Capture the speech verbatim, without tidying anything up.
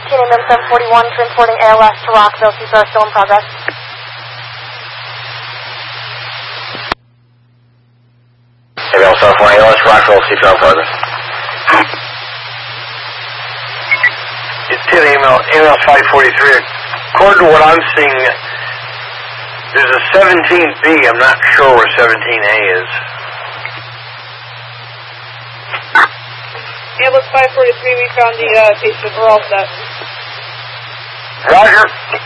K M seven forty-one, transporting A L S to Rockville. C P R still in progress. A L S seven forty-one, A L S Rockville, C P R in progress. It's ten A M L five forty-three. According to what I'm seeing, there's a seventeen B. I'm not sure where seventeen A is. A L S five forty-three, we found the uh, patient. We're all set. Roger.